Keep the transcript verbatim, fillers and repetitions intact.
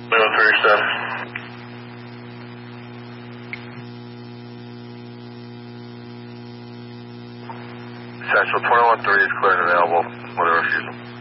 Lima three seven. Central twenty-one three is clear and available with a refusal.